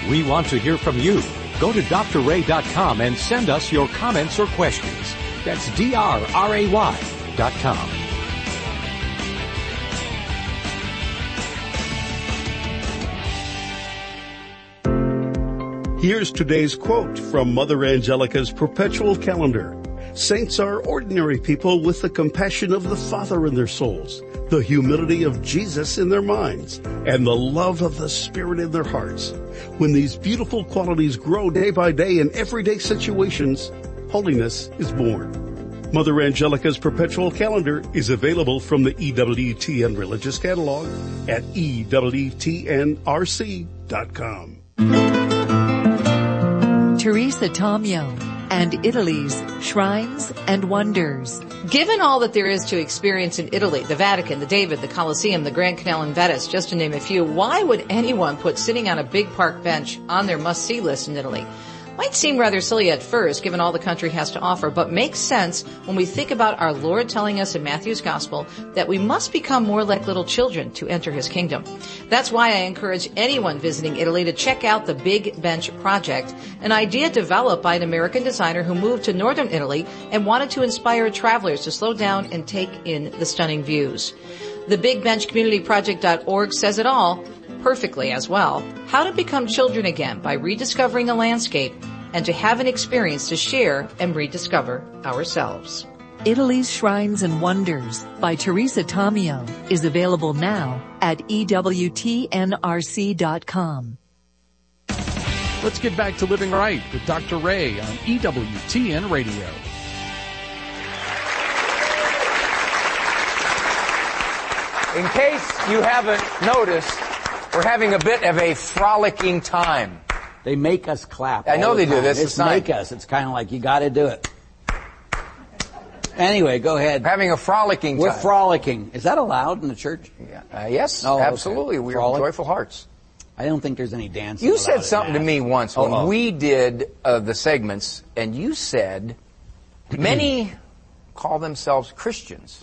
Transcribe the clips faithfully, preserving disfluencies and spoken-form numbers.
We want to hear from you. Go to D R ray dot com and send us your comments or questions. That's D R R A Y dot com. Here's today's quote from Mother Angelica's Perpetual Calendar. Saints are ordinary people with the compassion of the Father in their souls, the humility of Jesus in their minds, and the love of the Spirit in their hearts. When these beautiful qualities grow day by day in everyday situations, holiness is born. Mother Angelica's Perpetual Calendar is available from the E W T N Religious Catalog at E W T N R C dot com. Teresa Tomeo and Italy's Shrines and Wonders. Given all that there is to experience in Italy, the Vatican, the David, the Colosseum, the Grand Canal in Venice, just to name a few, why would anyone put sitting on a big park bench on their must-see list in Italy? Might seem rather silly at first, given all the country has to offer, but makes sense when we think about our Lord telling us in Matthew's Gospel that we must become more like little children to enter His kingdom. That's why I encourage anyone visiting Italy to check out the Big Bench Project, an idea developed by an American designer who moved to northern Italy and wanted to inspire travelers to slow down and take in the stunning views. The big bench community project dot org says it all, perfectly as well, how to become children again by rediscovering the landscape and to have an experience to share and rediscover ourselves. Italy's Shrines and Wonders by Teresa Tomeo is available now at E W T N R C dot com. Let's get back to Living Right with Doctor Ray on E W T N Radio. In case you haven't noticed, we're having a bit of a frolicking time. They make us clap. I know the they do time. this. It's make us. It's kind of like you got to do it. Anyway, go ahead. We're having a frolicking We're time. frolicking. Is that allowed in the church? Yeah. Uh, yes, oh, absolutely. Okay. We're Frolic? joyful hearts. I don't think there's any dancing. You said something to me once when Uh-oh. we did uh, the segments, and you said many call themselves Christians,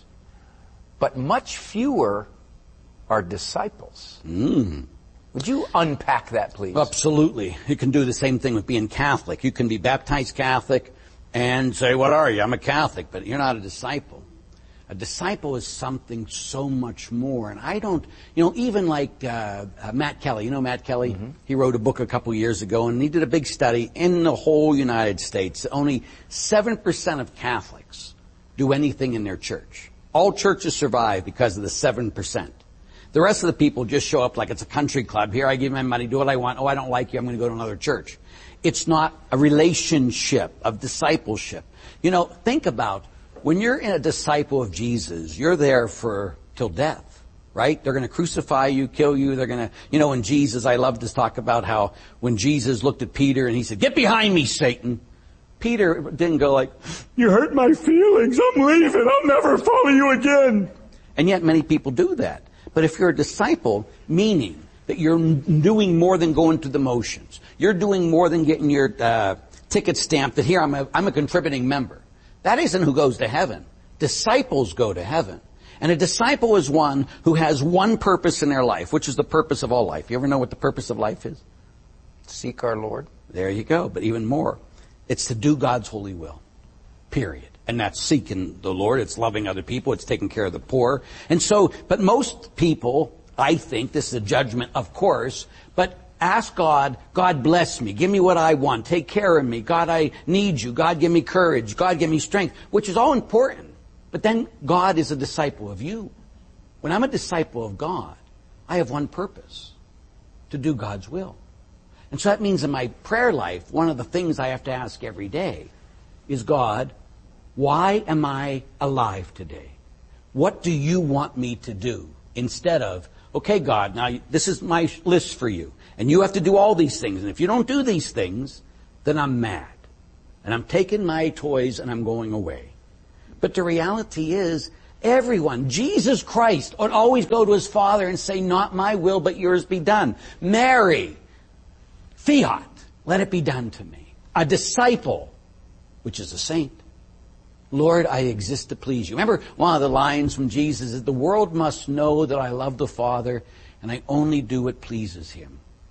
but much fewer are disciples. Mm. Would you unpack that, please? Absolutely. You can do the same thing with being Catholic. You can be baptized Catholic and say, what are you? I'm a Catholic, but you're not a disciple. A disciple is something so much more. And I don't, you know, even like uh, uh, Matt Kelly. You know Matt Kelly? Mm-hmm. He wrote a book a couple years ago, and he did a big study in the whole United States. Only seven percent of Catholics do anything in their church. All churches survive because of the seven percent. The rest of the people just show up like it's a country club. Here, I give my money, do what I want. Oh, I don't like you, I'm going to go to another church. It's not a relationship of discipleship. You know, think about when you're in a disciple of Jesus, you're there for till death, right? They're going to crucify you, kill you. They're going to, you know, when Jesus, I love to talk about how when Jesus looked at Peter and he said, "Get behind me, Satan." Peter didn't go like, "You hurt my feelings. I'm leaving. I'll never follow you again." And yet many people do that. But if you're a disciple, meaning that you're doing more than going through the motions, you're doing more than getting your uh, ticket stamped that here I'm a, I'm a contributing member. That isn't who goes to heaven. Disciples go to heaven. And a disciple is one who has one purpose in their life, which is the purpose of all life. You ever know what the purpose of life is? Seek our Lord. There you go. But even more, it's to do God's holy will. Period. And that's seeking the Lord. It's loving other people. It's taking care of the poor. And so, but most people, I think, this is a judgment, of course, but ask God, God bless me. Give me what I want. Take care of me. God, I need you. God, give me courage. God, give me strength, which is all important. But then God is a disciple of you. When I'm a disciple of God, I have one purpose, to do God's will. And so that means in my prayer life, one of the things I have to ask every day is, God, why am I alive today? What do you want me to do? Instead of, okay, God, now this is my list for you. And you have to do all these things. And if you don't do these things, then I'm mad. And I'm taking my toys and I'm going away. But the reality is, everyone, Jesus Christ would always go to his Father and say, not my will, but yours be done. Mary, fiat, let it be done to me. A disciple, which is a saint. Lord, I exist to please you. Remember one of the lines from Jesus is, the world must know that I love the Father and I only do what pleases him.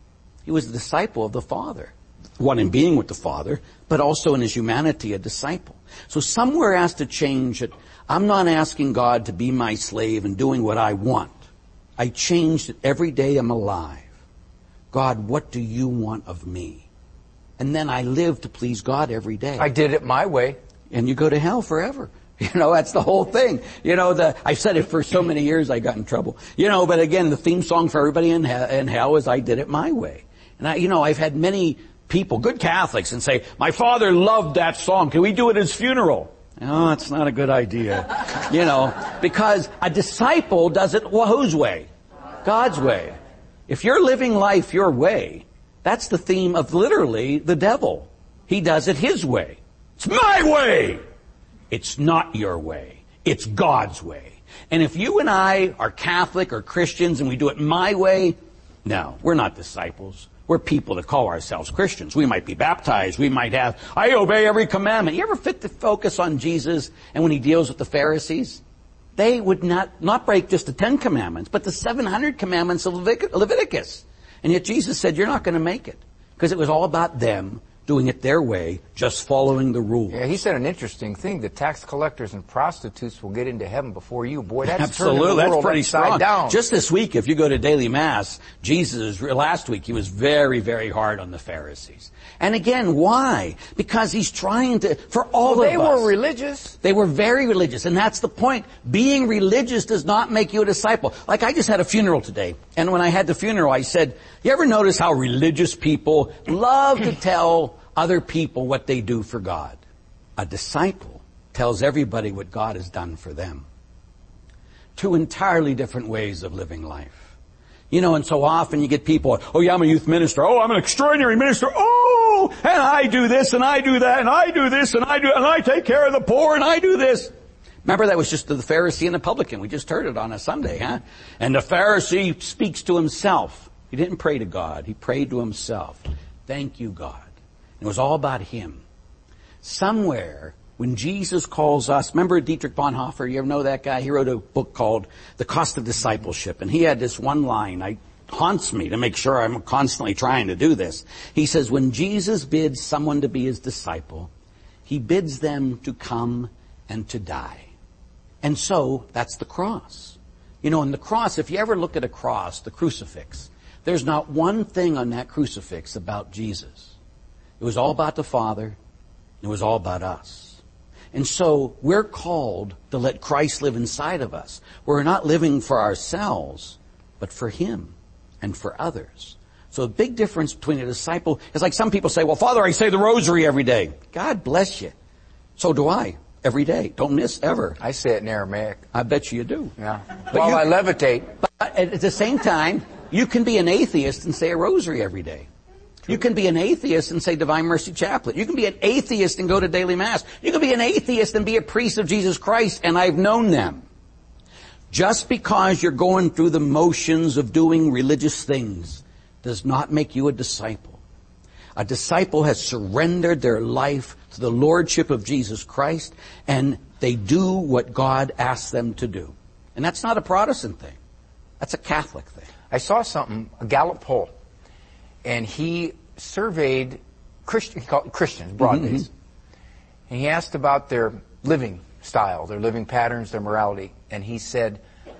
He was a disciple of the Father. One in being with the Father, but also in his humanity, a disciple. So somewhere has to change it. I'm not asking God to be my slave and doing what I want. I changed it every day I'm alive. God, what do you want of me? And then I live to please God every day. I did it my way. And you go to hell forever. You know, that's the whole thing. You know, the, I've said it for so many years I got in trouble. You know, but again, the theme song for everybody in, he- in hell is I did it my way. And I, you know, I've had many people, good Catholics, and say, my father loved that song. Can we do it at his funeral? Oh, it's not a good idea. You know, because a disciple does it well, whose way? God's way. If you're living life your way, that's the theme of literally the devil. He does it his way. It's my way. It's not your way. It's God's way. And if you and I are Catholic or Christians and we do it my way, no, we're not disciples. We're people that call ourselves Christians. We might be baptized. We might have, I obey every commandment. You ever fit the focus on Jesus and when he deals with the Pharisees? They would not, not break just the Ten Commandments, but the seven hundred commandments of Levit- Leviticus. And yet Jesus said, you're not going to make it. Because it was all about them doing it their way, just following the rules. Yeah, he said an interesting thing. The tax collectors and prostitutes will get into heaven before you. Boy, that's Absolutely, turning the that's world pretty upside strong. down. Just this week, if you go to daily mass, Jesus, last week, he was very, very hard on the Pharisees. And again, why? Because he's trying to, for all well, of they us. They were religious. They were very religious, and that's the point. Being religious does not make you a disciple. Like I just had a funeral today, and when I had the funeral, I said, you ever notice how religious people love to tell other people what they do for God? A disciple tells everybody what God has done for them. Two entirely different ways of living life. You know, and so often you get people, oh yeah, I'm a youth minister. Oh, I'm an extraordinary minister. Oh, and I do this and I do that and I do this and I do, and I take care of the poor and I do this. Remember, that was just the Pharisee and the publican. We just heard it on a Sunday, huh? And the Pharisee speaks to himself. He didn't pray to God. He prayed to himself. Thank you, God. It was all about him. Somewhere, when Jesus calls us, remember Dietrich Bonhoeffer? You ever know that guy? He wrote a book called The Cost of Discipleship. And he had this one line. It haunts me to make sure I'm constantly trying to do this. He says, when Jesus bids someone to be his disciple, he bids them to come and to die. And so, that's the cross. You know, in the cross, if you ever look at a cross, the crucifix, there's not one thing on that crucifix about Jesus. It was all about the Father. It was all about us. And so we're called to let Christ live inside of us. We're not living for ourselves, but for him and for others. So a big difference between a disciple is like some people say, well, Father, I say the rosary every day. God bless you. So do I every day. Don't miss ever. I say it in Aramaic. I bet you do. Yeah. But While you, I levitate. But at the same time, you can be an atheist and say a rosary every day. You can be an atheist and say Divine Mercy Chaplet. You can be an atheist and go to daily mass. You can be an atheist and be a priest of Jesus Christ, and I've known them. Just because you're going through the motions of doing religious things does not make you a disciple. A disciple has surrendered their life to the Lordship of Jesus Christ, and they do what God asks them to do. And that's not a Protestant thing. That's a Catholic thing. I saw something, a Gallup poll. And he surveyed Christian, he called it Christians, broad-based. Mm-hmm. And he asked about their living style, their living patterns, their morality. And he said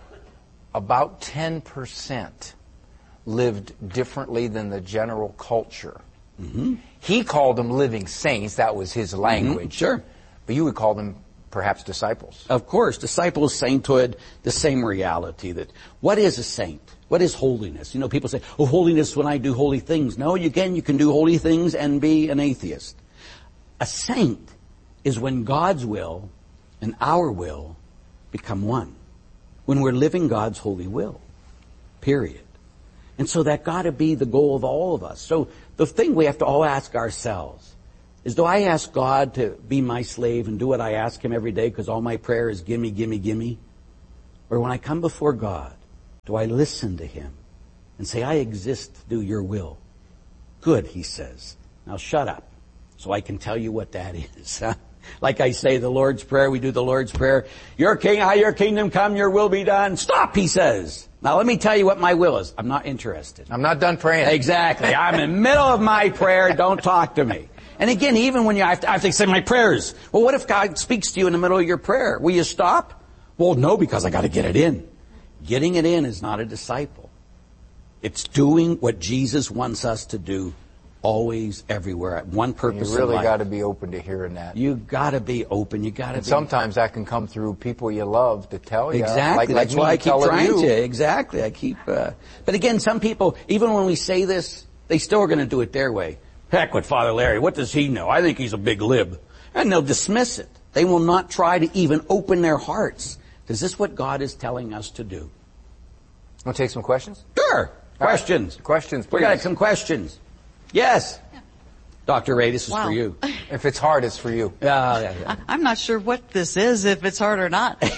about ten percent lived differently than the general culture. Mm-hmm. He called them living saints. That was his language. Mm-hmm. Sure. But you would call them perhaps disciples. Of course. Disciples, sainthood, the same reality. That what is a saint? What is holiness? You know, people say, oh, holiness when I do holy things. No, again, you can do holy things and be an atheist. A saint is when God's will and our will become one. When we're living God's holy will. Period. And so that got to be the goal of all of us. So the thing we have to all ask ourselves is, do I ask God to be my slave and do what I ask him every day because all my prayer is gimme, gimme, gimme? Or when I come before God, do I listen to him and say, I exist to do your will? Good, he says. Now shut up so I can tell you what that is. Like I say, the Lord's Prayer, we do the Lord's Prayer. Your king, your kingdom come, your will be done. Stop, he says. Now let me tell you what my will is. I'm not interested. I'm not done praying. Exactly. I'm in the middle of my prayer. Don't talk to me. And again, even when you I have, to, I have to say my prayers. Well, what if God speaks to you in the middle of your prayer? Will you stop? Well, no, because I got to get it in. Getting it in is not a disciple. It's doing what Jesus wants us to do always, everywhere, at one purpose You really in life. got to be open to hearing that. You got to be open. You got to. And sometimes that can come through people you love to tell you. Exactly. Like, That's like why me I keep telling trying you. to. Exactly. I keep. Uh, but again, some people, even when we say this, they still are going to do it their way. Heck with Father Larry. What does he know? I think he's a big lib, and they'll dismiss it. They will not try to even open their hearts. Is this what God is telling us to do? Want to take some questions? Sure. Questions. Right. Questions, please. We got some questions. Yes. Doctor Ray, this is Wow. for you. If it's hard, it's for you. Yeah, yeah, yeah. I'm not sure what this is, if it's hard or not. Um,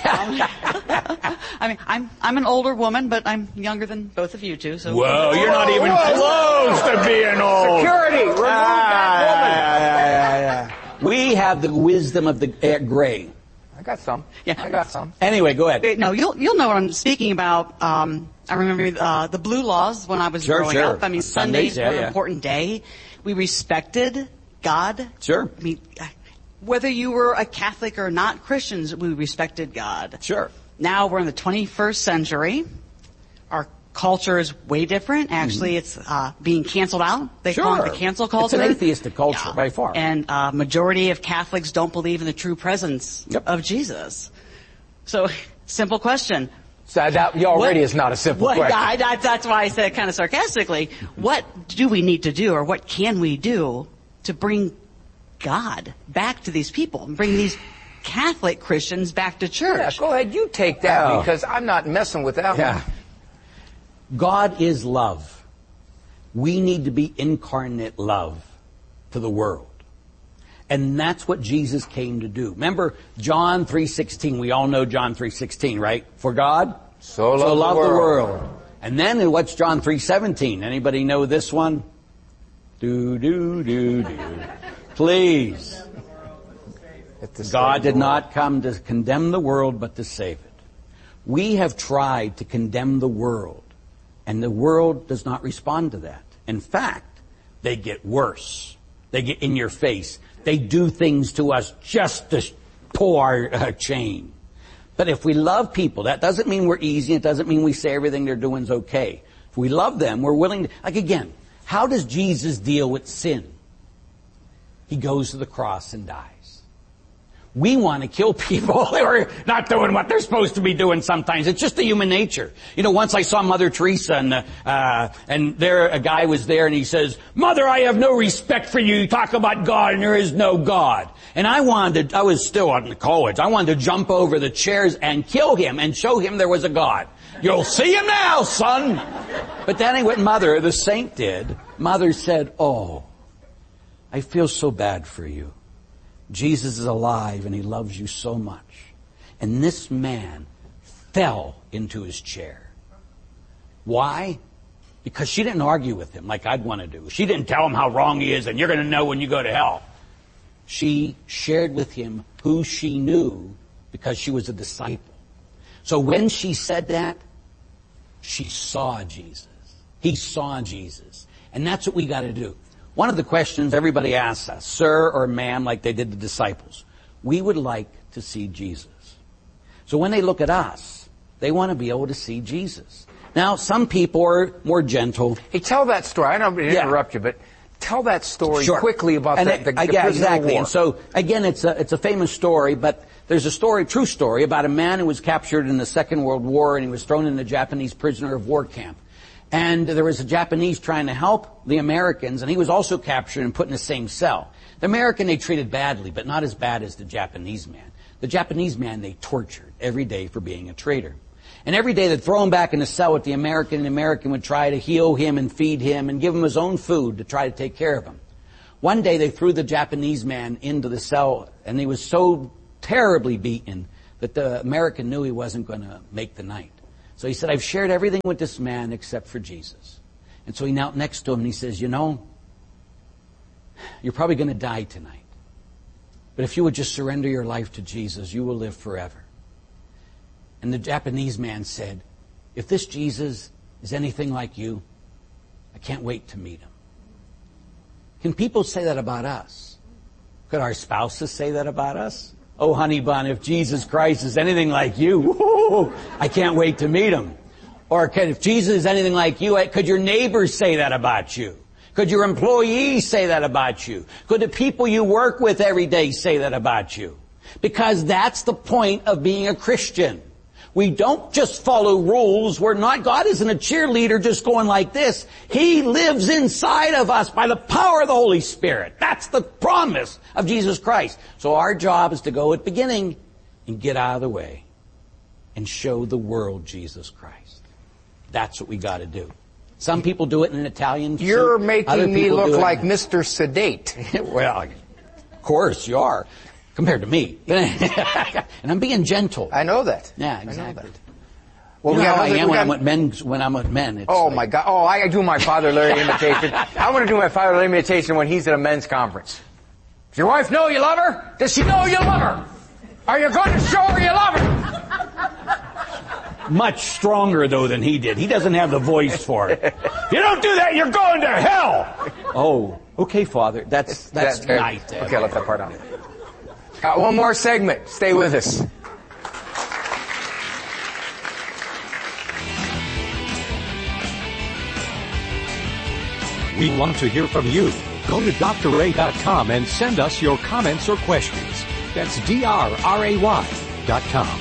I mean, I'm I'm an older woman, but I'm younger than both of you two. So Whoa, you're not even close to being old. Security, remove that woman. Yeah, yeah, yeah, yeah. We have the wisdom of the uh, gray. I got some. Yeah. I got some. Anyway, go ahead. No, you'll you'll know what I'm speaking about. Um, I remember uh, the blue laws when I was Sure, growing sure. up. I mean, Sundays, Sundays yeah, were an yeah. important day. We respected God. Sure. I mean, whether you were a Catholic or not Christians, we respected God. Sure. Now we're in the twenty-first century. Our culture is way different. Actually, mm-hmm. it's uh, being canceled out. They Sure. call it the cancel culture. It's an atheistic culture Yeah. by far. And uh, majority of Catholics don't believe in the true presence Yep. of Jesus. So, simple question. So that already What- is not a simple what, question. I, I, that's why I said kind of sarcastically, what do we need to do, or what can we do to bring God back to these people and bring these Catholic Christians back to church? Yeah, go ahead. You take that Oh. because I'm not messing with that Yeah. one. God is love. We need to be incarnate love to the world. And that's what Jesus came to do. Remember John three sixteen. We all know John three sixteen, right? For God So loved so the loved the world. world. And then what's John three seventeen? Anybody know this one? Do, do, do, do. Please. It's the God same did world. not come to condemn the world, but to save it. We have tried to condemn the world, and the world does not respond to that. In fact, they get worse. They get in your face. They do things to us just to pull our uh, chain. But if we love people, that doesn't mean we're easy. It doesn't mean we say everything they're doing is okay. If we love them, we're willing to... Like again, how does Jesus deal with sin? He goes to the cross and dies. We want to kill people who are not doing what they're supposed to be doing sometimes. It's just the human nature. You know, once I saw Mother Teresa and, uh, and there a guy was there and he says, Mother, I have no respect for you. You talk about God and there is no God. And I wanted to, I was still in college. I wanted to jump over the chairs and kill him and show him there was a God. You'll see him now, son. But that ain't what Mother, the saint, did. Mother said, oh, I feel so bad for you. Jesus is alive and he loves you so much. And this man fell into his chair. Why? Because she didn't argue with him like I'd want to do. She didn't tell him how wrong he is and you're going to know when you go to hell. She shared with him who she knew because she was a disciple. So when she said that, she saw Jesus. He saw Jesus. And that's what we got to do. One of the questions everybody asks us, sir or ma'am, like they did the disciples, we would like to see Jesus. So when they look at us, they want to be able to see Jesus. Now, some people are more gentle. Hey, tell that story. I don't mean to Yeah. interrupt you, but tell that story Sure. quickly about and the, it- the, the uh, yeah, prisoner of exactly. war. And so, again, it's a, it's a famous story, but there's a story, true story, about a man who was captured in the Second World War and he was thrown in the Japanese prisoner of war camp. And there was a Japanese trying to help the Americans, and he was also captured and put in the same cell. The American they treated badly, but not as bad as the Japanese man. The Japanese man they tortured every day for being a traitor. And every day they'd throw him back in the cell with the American, and the American would try to heal him and feed him and give him his own food to try to take care of him. One day they threw the Japanese man into the cell, and he was so terribly beaten that the American knew he wasn't going to make the night. So he said, I've shared everything with this man except for Jesus. And so he knelt next to him and he says, you know, you're probably going to die tonight. But if you would just surrender your life to Jesus, you will live forever. And the Japanese man said, if this Jesus is anything like you, I can't wait to meet him. Can people say that about us? Could our spouses say that about us? Oh, honey bun, if Jesus Christ is anything like you, woo, I can't wait to meet him. Or could, if Jesus is anything like you, could your neighbors say that about you? Could your employees say that about you? Could the people you work with every day say that about you? Because that's the point of being a Christian. We don't just follow rules. We're not, God isn't a cheerleader just going like this. He lives inside of us by the power of the Holy Spirit. That's the promise of Jesus Christ. So our job is to go at the beginning and get out of the way and show the world Jesus Christ. That's what we got to do. Some people do it in an Italian suit. You're making Other me people look do it like in- Mister Sedate. Well, of course you are. Compared to me. And I'm being gentle. I know that. Yeah, exactly. I know that. Well, you we know got how I other- am we when got- I'm with men. When I'm with men, it's Oh like, my God! Oh, I do my Father Larry imitation. I want to do my Father Larry imitation when he's at a men's conference. Does your wife know you love her? Does she know you love her? Are you going to show her you love her? much stronger though than he did. He doesn't have the voice for it. If you don't do that, you're going to hell. Oh, okay, Father. That's that's That- nice. Okay, I left that part out. Got one more segment. Stay with us. We want to hear from you. Go to D R ray dot com and send us your comments or questions. That's D R R A Y dot com.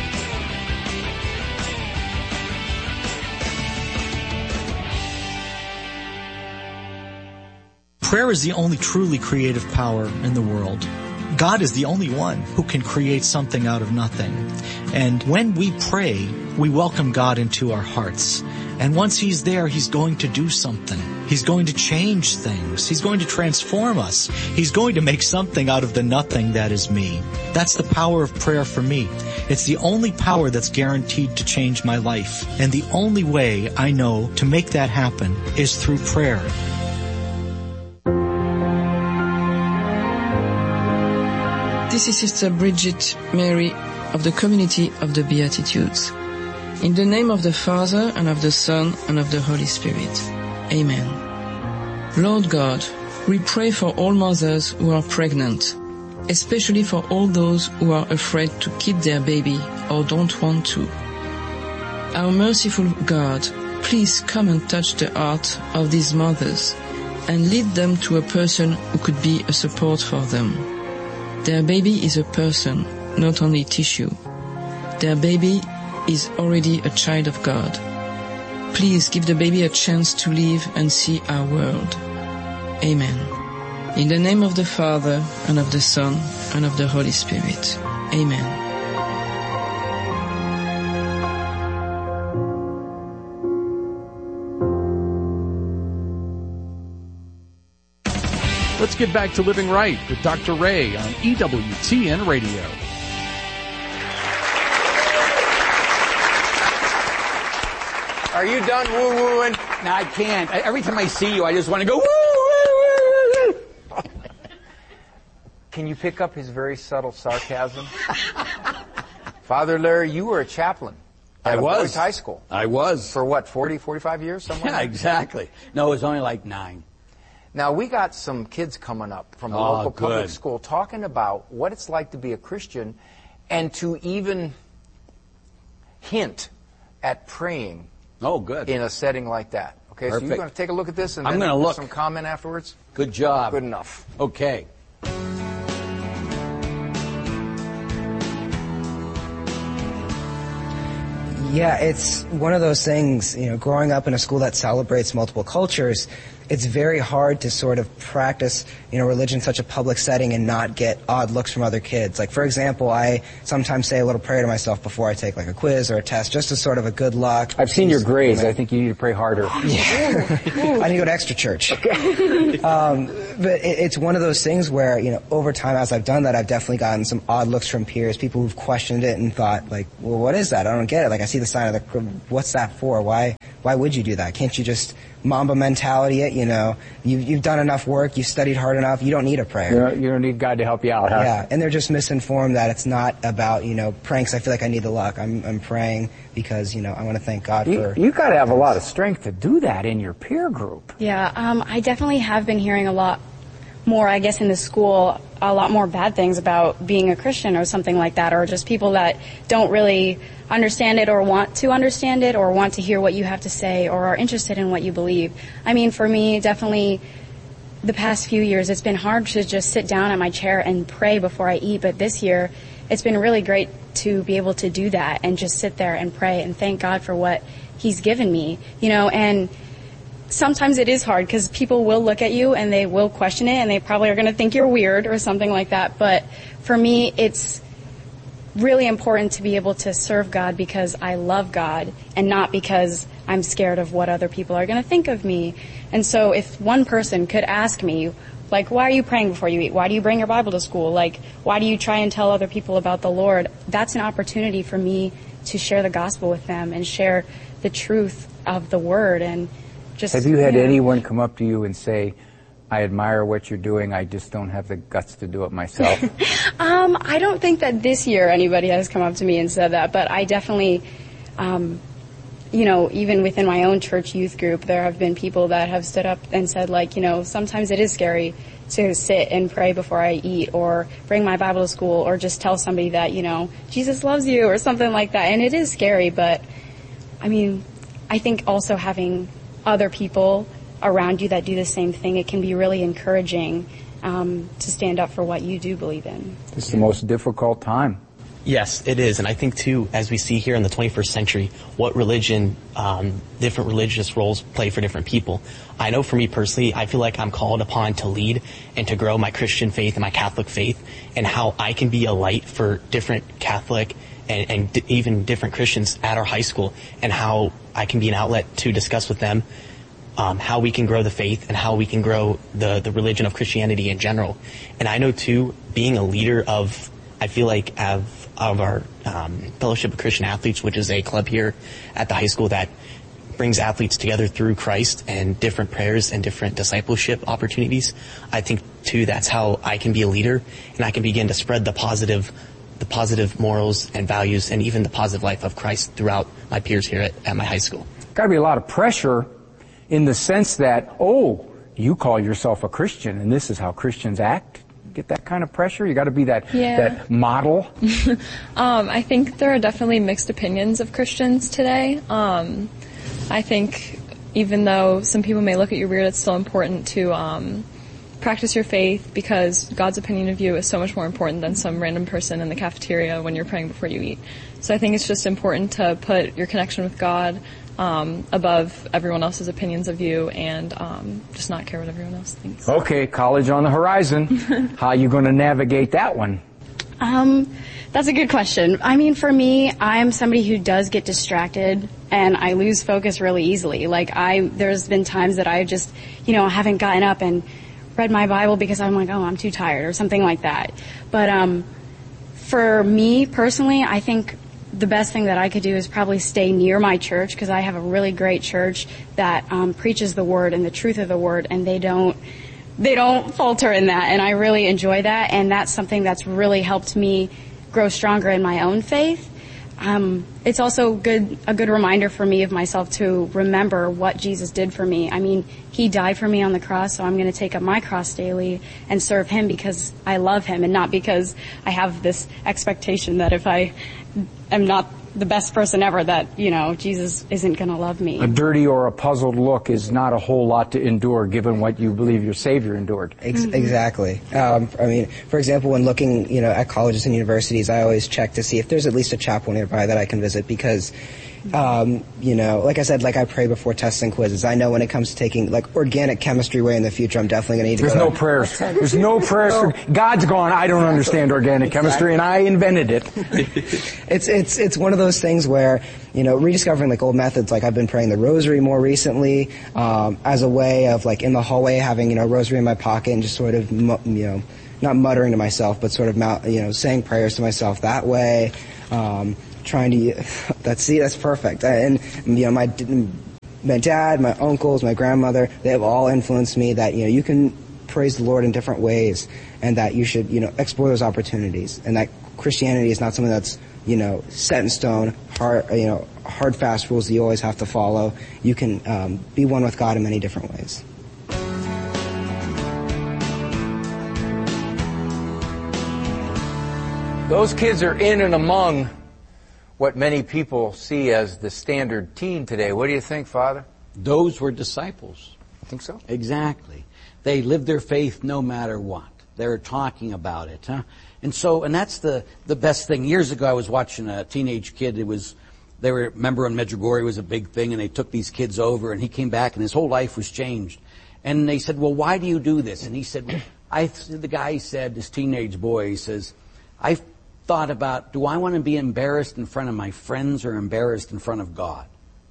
Prayer is the only truly creative power in the world. God is the only one who can create something out of nothing. And when we pray, we welcome God into our hearts. And once He's there, He's going to do something. He's going to change things. He's going to transform us. He's going to make something out of the nothing that is me. That's the power of prayer for me. It's the only power that's guaranteed to change my life. And the only way I know to make that happen is through prayer. This is Sister Bridget Mary of the Community of the Beatitudes. In the name of the Father, and of the Son, and of the Holy Spirit. Amen. Lord God, we pray for all mothers who are pregnant, especially for all those who are afraid to keep their baby or don't want to. Our merciful God, please come and touch the heart of these mothers and lead them to a person who could be a support for them. Their baby is a person, not only tissue. Their baby is already a child of God. Please give the baby a chance to live and see our world. Amen. In the name of the Father, and of the Son, and of the Holy Spirit. Amen. Let's get back to Living Right with Doctor Ray on E W T N Radio. Are you done woo-wooing? No, I can't. I, every time I see you, I just want to go, woo, woo, woo, woo. Can you pick up his very subtle sarcasm? Father Larry, you were a chaplain at I a was. boys' high school. I was. For what, forty, forty-five years? Somewhere? Yeah, exactly. No, it was only like nine. Now, we got some kids coming up from a Oh, local public good. school talking about what it's like to be a Christian and to even hint at praying Oh, good. in a setting like that. Okay, so you're Perfect. going to take a look at this and I'm then gonna look. some comment afterwards? Good job. Good enough. Okay. Yeah, it's one of those things, you know, growing up in a school that celebrates multiple cultures, it's very hard to sort of practice, you know, religion in such a public setting and not get odd looks from other kids. Like, for example, I sometimes say a little prayer to myself before I take, like, a quiz or a test, just as sort of a good luck. I've seen your grades. I think you need to pray harder. Yeah. I need to go to extra church. Okay. um, but it, it's one of those things where, you know, over time as I've done that, I've definitely gotten some odd looks from peers, people who've questioned it and thought, like, well, what is that? I don't get it. Like, I see the the sign of the, what's that for? Why, why would you do that? Can't you just Mamba mentality it, you know? You, you've done enough work, you've studied hard enough, you don't need a prayer. You don't, you don't need God to help you out, huh? Yeah, and they're just misinformed that it's not about, you know, praying 'cause I feel like I need the luck. I'm, I'm praying because, you know, I want to thank God you, for... You got to have a lot of strength to do that in your peer group. Yeah, um, I definitely have been hearing a lot more, I guess, in the school, a lot more bad things about being a Christian or something like that, or just people that don't really understand it or want to understand it or want to hear what you have to say or are interested in what you believe. I mean, for me, definitely the past few years, it's been hard to just sit down at my chair and pray before I eat, but this year, it's been really great to be able to do that and just sit there and pray and thank God for what He's given me, you know, and sometimes it is hard because people will look at you and they will question it and they probably are going to think you're weird or something like that. But for me, it's really important to be able to serve God because I love God and not because I'm scared of what other people are going to think of me. And so if one person could ask me, like, why are you praying before you eat? Why do you bring your Bible to school? Like, why do you try and tell other people about the Lord? That's an opportunity for me to share the gospel with them and share the truth of the Word and just, have you had yeah. anyone come up to you and say, I admire what you're doing, I just don't have the guts to do it myself? um, I don't think that this year anybody has come up to me and said that, but I definitely, um, you know, even within my own church youth group, there have been people that have stood up and said, like, you know, sometimes it is scary to sit and pray before I eat or bring my Bible to school or just tell somebody that, you know, Jesus loves you or something like that. And it is scary, but, I mean, I think also having other people around you that do the same thing, it can be really encouraging um, to stand up for what you do believe in. It's the most difficult time. Yes, it is. And I think, too, as we see here in the twenty-first century, what religion, um, different religious roles play for different people. I know for me personally, I feel like I'm called upon to lead and to grow my Christian faith and my Catholic faith and how I can be a light for different Catholic and, and d- even different Christians at our high school and how I can be an outlet to discuss with them um, how we can grow the faith and how we can grow the, the religion of Christianity in general. And I know, too, being a leader of, I feel like, of, of our um, Fellowship of Christian Athletes, which is a club here at the high school that brings athletes together through Christ and different prayers and different discipleship opportunities. I think, too, that's how I can be a leader and I can begin to spread the positive the positive morals and values and even the positive life of Christ throughout my peers here at, at my high school. Got to be a lot of pressure in the sense that, oh, you call yourself a Christian and this is how Christians act. Get that kind of pressure? You got to be that yeah. that model. um, I think there are definitely mixed opinions of Christians today. Um, I think even though some people may look at you weird, it's still important to um, practice your faith because God's opinion of you is so much more important than some random person in the cafeteria when you're praying before you eat. So I think it's just important to put your connection with God um, above everyone else's opinions of you and um, just not care what everyone else thinks. Okay, college on the horizon. How are you going to navigate that one? Um, that's a good question. I mean, for me, I'm somebody who does get distracted and I lose focus really easily. Like I, there's been times that I just, you know, haven't gotten up and read my Bible because I'm like, oh, I'm too tired or something like that. But um, for me personally, I think the best thing that I could do is probably stay near my church because I have a really great church that um, preaches the Word and the truth of the Word, and they don't they don't falter in that, and I really enjoy that, and that's something that's really helped me grow stronger in my own faith. Um, it's also good a good reminder for me of myself to remember what Jesus did for me. I mean, He died for me on the cross, so I'm going to take up my cross daily and serve Him because I love Him and not because I have this expectation that if I am not the best person ever that, you know, Jesus isn't going to love me. A dirty or a puzzled look is not a whole lot to endure given what you believe your Savior endured. Ex- mm-hmm. Exactly. Um, I mean, for example, when looking, you know, at colleges and universities, I always check to see if there's at least a chapel nearby that I can visit because, um, you know, like I said, like I pray before tests and quizzes. I know when it comes to taking, like, organic chemistry way in the future, I'm definitely going to need to There's go no to prayers. There's no prayers. For, God's gone, I don't understand organic chemistry, and I invented it. It's, it's, it's one of those things where, you know, rediscovering like old methods, like I've been praying the rosary more recently, um, as a way of like in the hallway having, you know, rosary in my pocket and just sort of, you know, not muttering to myself, but sort of, you know, saying prayers to myself that way. Um, trying to, that's, see, that's perfect. And, you know, my, my dad, my uncles, my grandmother, they have all influenced me that, you know, you can praise the Lord in different ways and that you should, you know, explore those opportunities and that Christianity is not something that's, you know, set in stone, hard, you know, hard, fast rules that you always have to follow. You can um, be one with God in many different ways. Those kids are in and among what many people see as the standard teen today. What do you think, Father? Those were disciples. I think so. Exactly. They lived their faith no matter what. They were talking about it, huh? And so, and that's the, the best thing. Years ago, I was watching a teenage kid. It was, they were, remember when Medjugorje was a big thing, and they took these kids over, and he came back, and his whole life was changed. And they said, well, why do you do this? And he said, I, the guy said, this teenage boy, he says, I thought about, do I want to be embarrassed in front of my friends or embarrassed in front of God?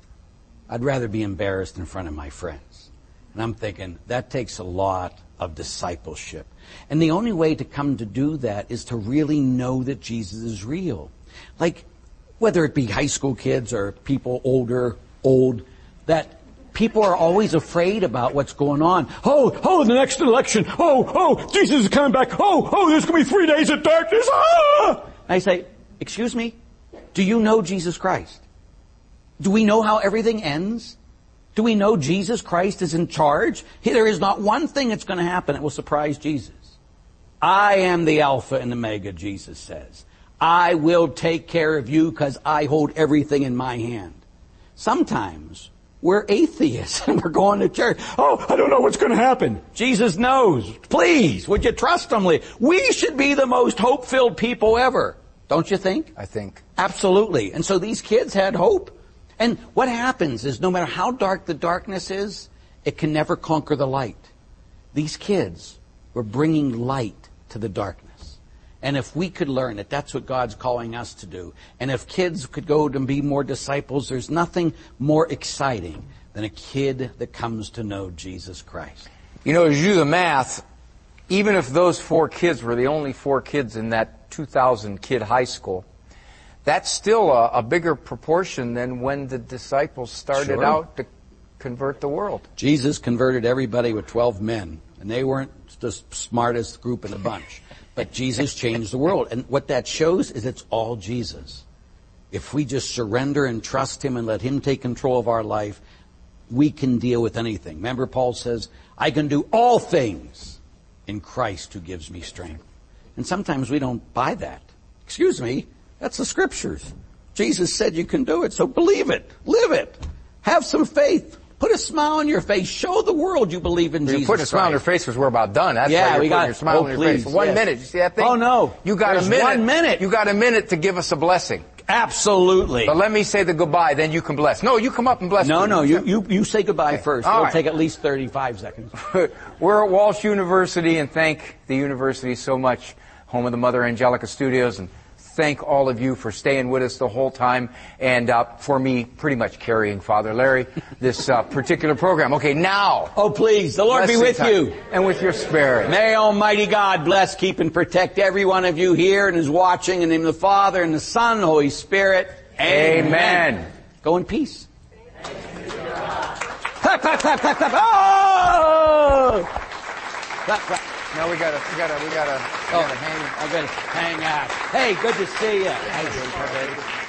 I'd rather be embarrassed in front of my friends. And I'm thinking, that takes a lot of discipleship. And the only way to come to do that is to really know that Jesus is real. Like, whether it be high school kids or people older, old, that people are always afraid about what's going on. Oh, oh, the next election. Oh, oh, Jesus is coming back. Oh, oh, there's going to be three days of darkness. Ah! I say, excuse me, do you know Jesus Christ? Do we know how everything ends? Do we know Jesus Christ is in charge? There is not one thing that's going to happen that will surprise Jesus. I am the Alpha and Omega, Jesus says. I will take care of you because I hold everything in my hand. Sometimes we're atheists and we're going to church. Oh, I don't know what's going to happen. Jesus knows. Please, would you trust him? We should be the most hope-filled people ever. Don't you think? I think. Absolutely. And so these kids had hope. And what happens is no matter how dark the darkness is, it can never conquer the light. These kids were bringing light to the darkness. And if we could learn that that's what God's calling us to do, and if kids could go and be more disciples, there's nothing more exciting than a kid that comes to know Jesus Christ. You know, as you do the math, even if those four kids were the only four kids in that two thousand kid high school, that's still a, a bigger proportion than when the disciples started Sure. out to convert the world. Jesus converted everybody with twelve men, and they weren't the smartest group in the bunch. But Jesus changed the world. And what that shows is it's all Jesus. If we just surrender and trust him and let him take control of our life, we can deal with anything. Remember, Paul says, I can do all things in Christ who gives me strength. And sometimes we don't buy that. Excuse me, that's the scriptures. Jesus said you can do it, so believe it. Live it. Have some faith. Put a smile on your face. Show the world you believe in Well, Jesus you put a smile on your Christ. face because we're about done. That's Yeah, why you're we putting got- your smile oh, on your please, face. One yes. minute. You see that thing? Oh, no. You got There's a minute. one minute. You got a minute to give us a blessing. Absolutely. But let me say the goodbye, then you can bless. No, you come up and bless. No, me. no, you, you, you say goodbye Okay. first. All It'll right. take at least thirty-five seconds. We're at Walsh University, and thank the university so much, home of the Mother Angelica Studios, and thank all of you for staying with us the whole time, and uh, for me pretty much carrying Father Larry this uh, particular program. Okay, now. Oh, please, the Lord be with Blessing you. time. And with your spirit. May Almighty God bless, keep, and protect every one of you here and is watching. In the name of the Father, and the Son, and the Holy Spirit. Amen. Amen. Go in peace. Clap, clap, clap, clap, clap. Oh! Clap, clap. No, we gotta, we gotta, we gotta, we Oh, gotta hang. I gotta hang out. Hey, good to see you. Hey,